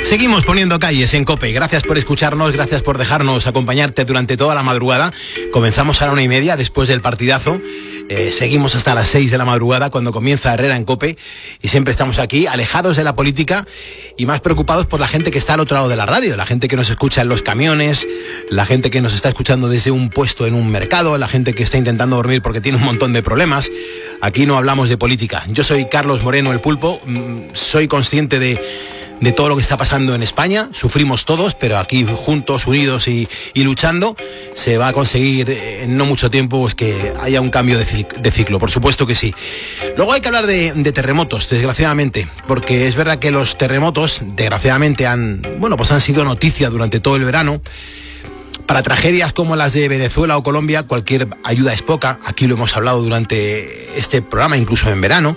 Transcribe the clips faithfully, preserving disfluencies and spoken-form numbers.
Seguimos poniendo calles en COPE. Gracias por escucharnos, gracias por dejarnos acompañarte durante toda la madrugada. Comenzamos a la una y media después del partidazo. Eh, seguimos hasta las seis de la madrugada cuando comienza Herrera en COPE. Y siempre estamos aquí, alejados de la política y más preocupados por la gente que está al otro lado de la radio. La gente que nos escucha en los camiones, la gente que nos está escuchando desde un puesto en un mercado, la gente que está intentando dormir porque tiene un montón de problemas. Aquí no hablamos de política. Yo soy Carlos Moreno, el Pulpo. Soy consciente de... de todo lo que está pasando en España, sufrimos todos, pero aquí juntos, unidos y, y luchando, se va a conseguir en no mucho tiempo pues, que haya un cambio de, cic- de ciclo, por supuesto que sí. Luego hay que hablar de, de terremotos, desgraciadamente, porque es verdad que los terremotos, desgraciadamente, han, bueno, pues han sido noticia durante todo el verano. Para tragedias como las de Venezuela o Colombia, cualquier ayuda es poca, aquí lo hemos hablado durante este programa, incluso en verano.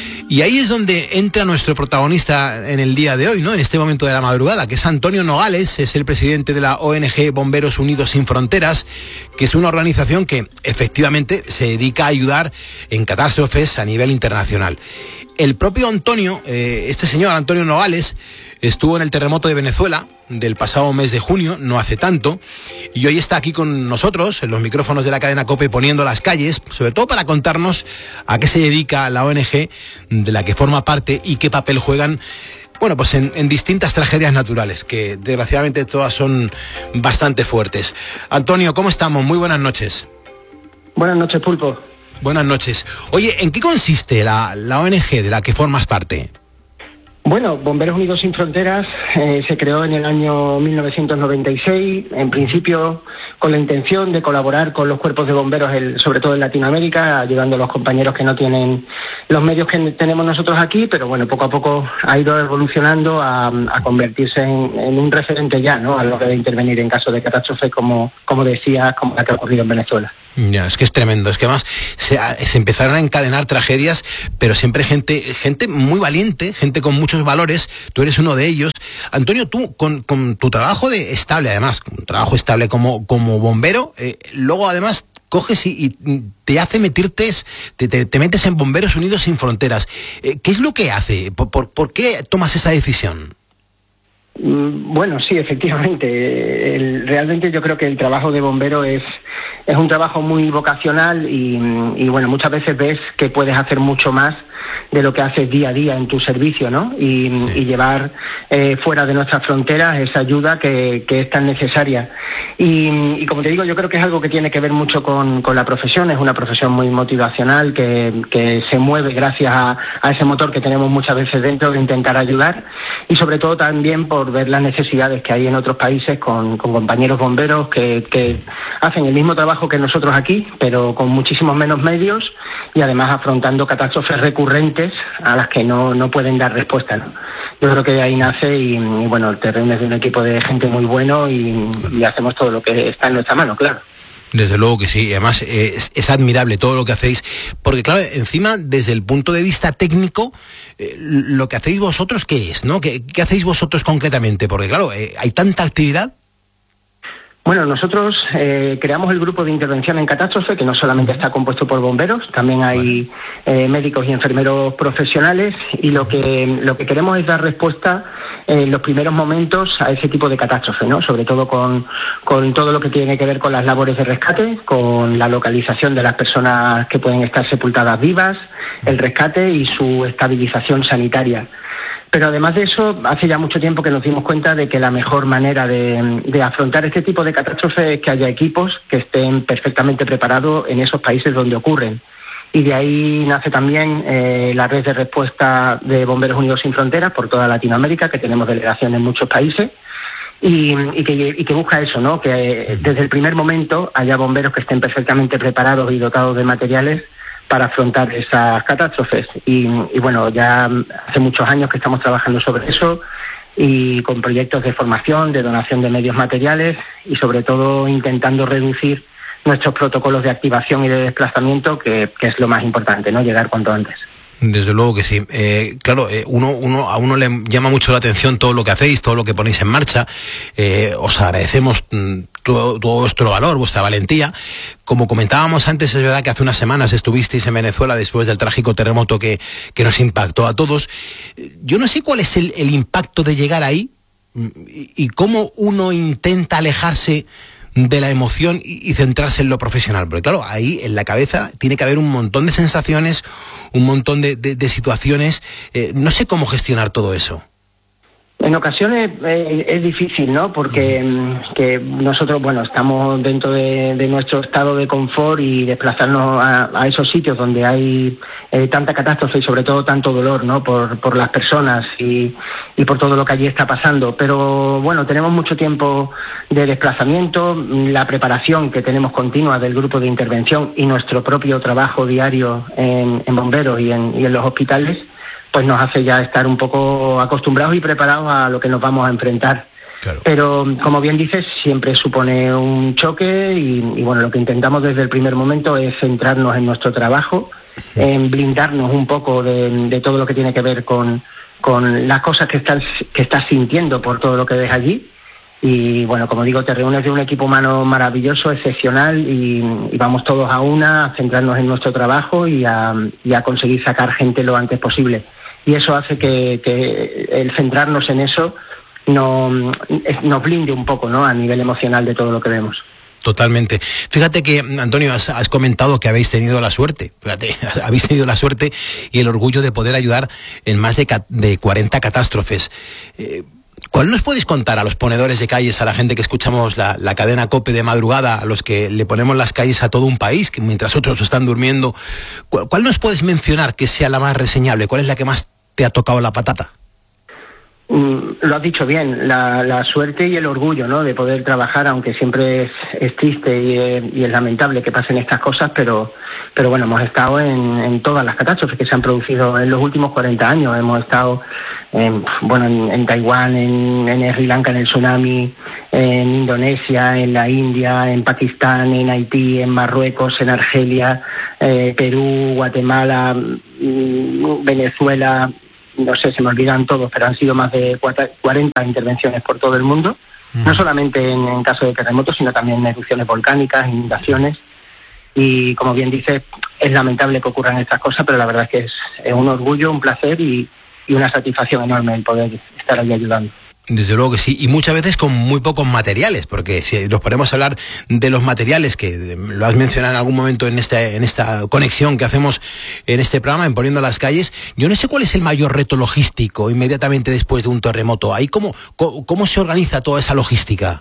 Y ahí es donde entra nuestro protagonista en el día de hoy, ¿no? En este momento de la madrugada, que es Antonio Nogales, es el presidente de la O N G Bomberos Unidos Sin Fronteras, que es una organización que efectivamente se dedica a ayudar en catástrofes a nivel internacional. El propio Antonio, eh, este señor Antonio Nogales, estuvo en el terremoto de Venezuela del pasado mes de junio, no hace tanto, y hoy está aquí con nosotros en los micrófonos de la cadena COPE poniendo las calles, sobre todo para contarnos a qué se dedica la O N G de la que forma parte y qué papel juegan, bueno, pues en, en distintas tragedias naturales, que desgraciadamente todas son bastante fuertes. Antonio, ¿cómo estamos? Muy buenas noches. Buenas noches, Pulpo. Buenas noches. Oye, ¿en qué consiste la, la O N G de la que formas parte? Bueno, Bomberos Unidos Sin Fronteras eh, se creó en el año mil novecientos noventa y seis, en principio con la intención de colaborar con los cuerpos de bomberos, el, sobre todo en Latinoamérica, ayudando a los compañeros que no tienen los medios que tenemos nosotros aquí, pero bueno, poco a poco ha ido evolucionando a, a convertirse en, en un referente ya, ¿no?, a la hora de intervenir en caso de catástrofe, como, como decías, como la que ha ocurrido en Venezuela. Ya, es que es tremendo, es que además se, se empezaron a encadenar tragedias, pero siempre gente, gente muy valiente, gente con muchos valores, tú eres uno de ellos. Antonio, tú con, con tu trabajo de estable, además, un trabajo estable como, como bombero, eh, luego además coges y, y te hace meterte, te, te, te metes en Bomberos Unidos Sin Fronteras. Eh, ¿Qué es lo que hace? ¿Por, por, por qué tomas esa decisión? Bueno, sí, efectivamente. El, realmente yo creo que el trabajo de bombero es, es un trabajo muy vocacional y, y bueno, muchas veces ves que puedes hacer mucho más de lo que haces día a día en tu servicio, ¿no? Y, sí. y llevar eh, fuera de nuestras fronteras esa ayuda que, que es tan necesaria. Y, y como te digo, yo creo que es algo que tiene que ver mucho con, con la profesión. Es una profesión muy motivacional que, que se mueve gracias a, a ese motor que tenemos muchas veces dentro de intentar ayudar, y sobre todo también por ver las necesidades que hay en otros países con, con compañeros bomberos que, que hacen el mismo trabajo que nosotros aquí, pero con muchísimos menos medios y además afrontando catástrofes recurrentes a las que no, no pueden dar respuesta, ¿no? Yo creo que de ahí nace y, y bueno, te reúnes de un equipo de gente muy bueno y, y hacemos todo lo que está en nuestra mano, claro. Desde luego que sí, además eh, es, es admirable todo lo que hacéis, porque claro, encima desde el punto de vista técnico, eh, lo que hacéis vosotros, ¿qué es? ¿No? ¿Qué, qué hacéis vosotros concretamente? Porque claro, eh, hay tanta actividad. Bueno, nosotros eh, creamos el grupo de intervención en catástrofe, que no solamente está compuesto por bomberos, también hay eh, médicos y enfermeros profesionales, y lo que lo que queremos es dar respuesta en los primeros momentos a ese tipo de catástrofe, ¿no? Sobre todo con, con todo lo que tiene que ver con las labores de rescate, con la localización de las personas que pueden estar sepultadas vivas, el rescate y su estabilización sanitaria. Pero además de eso, hace ya mucho tiempo que nos dimos cuenta de que la mejor manera de, de afrontar este tipo de catástrofes es que haya equipos que estén perfectamente preparados en esos países donde ocurren. Y de ahí nace también eh, la red de respuesta de Bomberos Unidos Sin Fronteras por toda Latinoamérica, que tenemos delegación en muchos países, y, y, que, y que busca eso, ¿no? Que desde el primer momento haya bomberos que estén perfectamente preparados y dotados de materiales para afrontar esas catástrofes. Y, y bueno, ya hace muchos años que estamos trabajando sobre eso, y con proyectos de formación, de donación de medios materiales y sobre todo intentando reducir nuestros protocolos de activación y de desplazamiento, que, que es lo más importante, ¿no? Llegar cuanto antes. Desde luego que sí. Eh, claro, eh, uno, uno, a uno le llama mucho la atención todo lo que hacéis, todo lo que ponéis en marcha. Eh, os agradecemos mm, todo, todo vuestro valor, vuestra valentía. Como comentábamos antes, es verdad que hace unas semanas estuvisteis en Venezuela después del trágico terremoto que, que nos impactó a todos. Yo no sé cuál es el, el impacto de llegar ahí, y, y cómo uno intenta alejarse de la emoción y, y centrarse en lo profesional. Porque claro, ahí en la cabeza tiene que haber un montón de sensaciones, un montón de, de, de situaciones. Eh, no sé cómo gestionar todo eso. En ocasiones eh, es difícil, ¿no? Porque mm, que nosotros, bueno, estamos dentro de, de nuestro estado de confort y desplazarnos a, a esos sitios donde hay eh, tanta catástrofe y sobre todo tanto dolor, ¿no? Por, por las personas y, y por todo lo que allí está pasando. Pero bueno, tenemos mucho tiempo de desplazamiento, la preparación que tenemos continua del grupo de intervención y nuestro propio trabajo diario en, en bomberos y en, y en los hospitales, pues nos hace ya estar un poco acostumbrados y preparados a lo que nos vamos a enfrentar. Claro. Pero, como bien dices, siempre supone un choque y, y, bueno, lo que intentamos desde el primer momento es centrarnos en nuestro trabajo, sí. en blindarnos un poco de, de todo lo que tiene que ver con, con las cosas que estás, que estás sintiendo por todo lo que ves allí. Y, bueno, como digo, te reúnes de un equipo humano maravilloso, excepcional, y, y vamos todos a una a centrarnos en nuestro trabajo y a, y a conseguir sacar gente lo antes posible. Y eso hace que, que el centrarnos en eso no, nos blinde un poco, ¿no?, a nivel emocional de todo lo que vemos. Totalmente. Fíjate que, Antonio, has, has comentado que habéis tenido la suerte, fíjate, habéis tenido la suerte y el orgullo de poder ayudar en más de, de cuarenta catástrofes. Eh, ¿Cuál nos podéis contar a los ponedores de calles, a la gente que escuchamos la, la cadena COPE de madrugada, a los que le ponemos las calles a todo un país, que mientras otros están durmiendo? ¿Cuál, cuál nos puedes mencionar que sea la más reseñable? ¿Cuál es la que más te ha tocado la patata? Mm, lo has dicho bien, la, la suerte y el orgullo, ¿no?, de poder trabajar, aunque siempre es, es triste y es, y es lamentable que pasen estas cosas, pero pero bueno, hemos estado en, en todas las catástrofes que se han producido en los últimos cuarenta años. Hemos estado en, bueno, en, en Taiwán, en, en Sri Lanka, en el tsunami, en Indonesia, en la India, en Pakistán, en Haití, en Marruecos, en Argelia, eh, Perú, Guatemala, mm, Venezuela. No sé, se me olvidan todos, pero han sido más de cuarenta intervenciones por todo el mundo, mm. no solamente en, en caso de terremotos, sino también en erupciones volcánicas, inundaciones. Y como bien dices, es lamentable que ocurran estas cosas, pero la verdad es que es, es un orgullo, un placer y, y una satisfacción enorme el poder estar allí ayudando. Desde luego que sí, y muchas veces con muy pocos materiales, porque si nos ponemos a hablar de los materiales, que lo has mencionado en algún momento en esta, en esta conexión que hacemos en este programa, en Poniendo las Calles, yo no sé cuál es el mayor reto logístico inmediatamente después de un terremoto. Ahí cómo, cómo, cómo se organiza toda esa logística.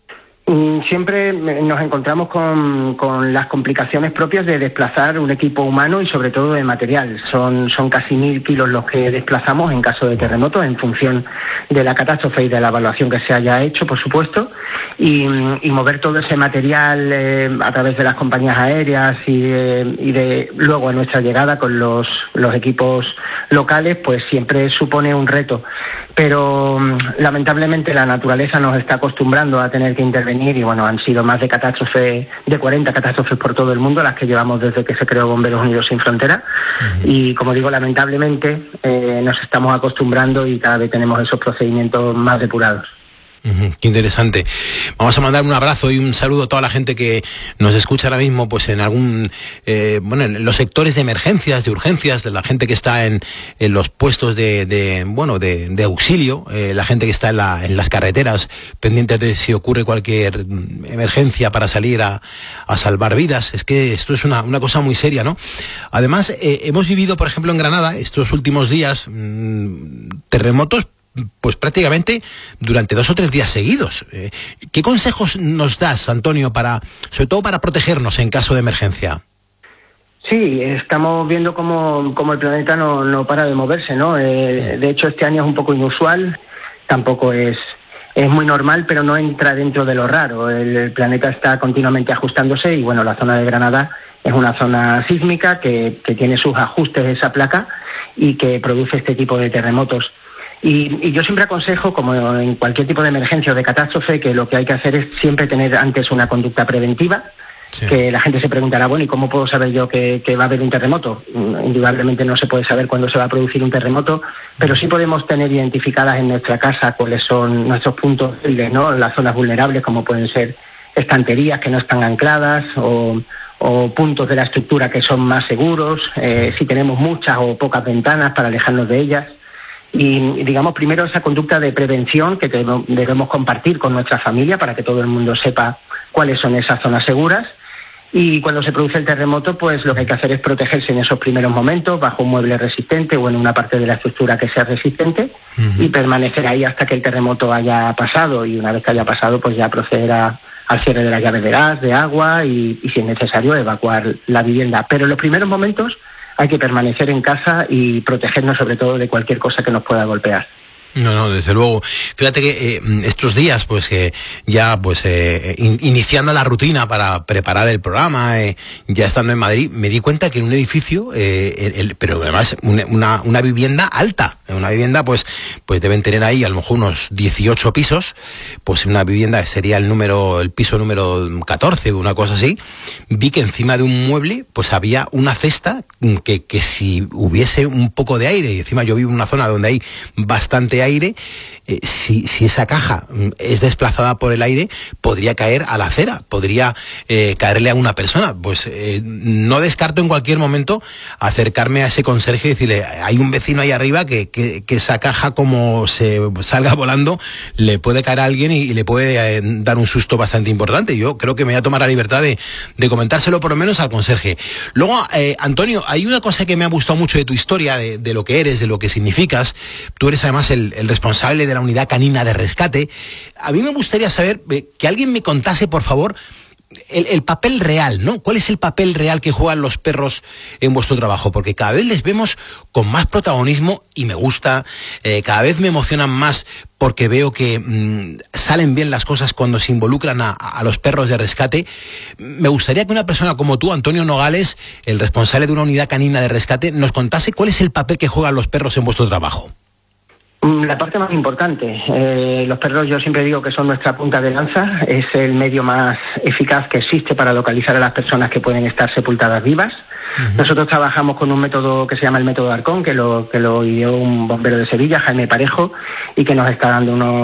Siempre nos encontramos con, con las complicaciones propias de desplazar un equipo humano y sobre todo de material. Son, son casi mil kilos los que desplazamos en caso de terremoto, en función de la catástrofe y de la evaluación que se haya hecho, por supuesto, y, y mover todo ese material eh, a través de las compañías aéreas y de, y de luego a nuestra llegada con los, los equipos locales, pues siempre supone un reto. Pero lamentablemente la naturaleza nos está acostumbrando a tener que intervenir y bueno, han sido más de catástrofes, de cuarenta catástrofes por todo el mundo las que llevamos desde que se creó Bomberos Unidos Sin Fronteras. Uh-huh. Y como digo, lamentablemente eh, nos estamos acostumbrando y cada vez tenemos esos procedimientos más depurados. Uh-huh, qué interesante. Vamos a mandar un abrazo y un saludo a toda la gente que nos escucha ahora mismo, pues en algún, eh, bueno, en los sectores de emergencias, de urgencias, de la gente que está en, en los puestos de, de bueno, de, de auxilio, eh, la gente que está en, la, en las carreteras, pendientes de si ocurre cualquier emergencia para salir a, a salvar vidas. Es que esto es una, una cosa muy seria, ¿no? Además, eh, hemos vivido, por ejemplo, en Granada, estos últimos días, mmm, terremotos, pues prácticamente durante dos o tres días seguidos. Eh, ¿Qué consejos nos das, Antonio, para, sobre todo para protegernos en caso de emergencia? Sí, estamos viendo cómo, cómo el planeta no, no para de moverse, ¿no? Eh, de hecho, este año es un poco inusual, tampoco es, es muy normal, pero no entra dentro de lo raro. El, el planeta está continuamente ajustándose y, bueno, la zona de Granada es una zona sísmica que, que tiene sus ajustes de esa placa y que produce este tipo de terremotos. Y, y yo siempre aconsejo, como en cualquier tipo de emergencia o de catástrofe, que lo que hay que hacer es siempre tener antes una conducta preventiva, sí. Que la gente se preguntará, bueno, ¿y cómo puedo saber yo que, que va a haber un terremoto? Indudablemente no se puede saber cuándo se va a producir un terremoto, pero sí podemos tener identificadas en nuestra casa cuáles son nuestros puntos débiles, ¿no? Las zonas vulnerables, como pueden ser estanterías que no están ancladas o, o puntos de la estructura que son más seguros, eh, si tenemos muchas o pocas ventanas para alejarnos de ellas. Y, digamos, primero esa conducta de prevención que debemos compartir con nuestra familia para que todo el mundo sepa cuáles son esas zonas seguras. Y cuando se produce el terremoto, pues lo que hay que hacer es protegerse en esos primeros momentos bajo un mueble resistente o en una parte de la estructura que sea resistente, uh-huh. y permanecer ahí hasta que el terremoto haya pasado. Y una vez que haya pasado, pues ya proceder a, al cierre de las llaves de gas, de agua y, y, si es necesario, evacuar la vivienda. Pero en los primeros momentos hay que permanecer en casa y protegernos sobre todo de cualquier cosa que nos pueda golpear. No, no, desde luego. Fíjate que eh, estos días, pues que ya pues eh, in, iniciando la rutina para preparar el programa, eh, ya estando en Madrid, me di cuenta que en un edificio, eh, el, el, pero además una, una, una vivienda alta, una vivienda pues pues deben tener ahí a lo mejor unos dieciocho pisos, pues una vivienda sería el número, el piso número catorce, una cosa así. Vi que encima de un mueble pues había una cesta que, que si hubiese un poco de aire, y encima yo vivo en una zona donde hay bastante aire, eh, si, si esa caja es desplazada por el aire, podría caer a la acera, podría eh, caerle a una persona. Pues eh, no descarto en cualquier momento acercarme a ese conserje y decirle, hay un vecino ahí arriba que, que, que esa caja, como se salga volando, le puede caer a alguien y, y le puede eh, dar un susto bastante importante. Yo creo que me voy a tomar la libertad de, de comentárselo por lo menos al conserje. Luego, eh, Antonio, hay una cosa que me ha gustado mucho de tu historia, de, de lo que eres, de lo que significas. Tú eres además el el responsable de la unidad canina de rescate. A mí me gustaría saber, eh, que alguien me contase, por favor, el, el papel real, ¿no? ¿Cuál es el papel real que juegan los perros en vuestro trabajo? Porque cada vez les vemos con más protagonismo y me gusta, eh, cada vez me emocionan más porque veo que mmm, salen bien las cosas cuando se involucran a, a los perros de rescate. Me gustaría que una persona como tú, Antonio Nogales, el responsable de una unidad canina de rescate, nos contase cuál es el papel que juegan los perros en vuestro trabajo. La parte más importante, eh, los perros yo siempre digo que son nuestra punta de lanza, es el medio más eficaz que existe para localizar a las personas que pueden estar sepultadas vivas. Uh-huh. Nosotros trabajamos con un método que se llama el método Arcón, que lo, que lo ideó un bombero de Sevilla, Jaime Parejo, y que nos está dando unos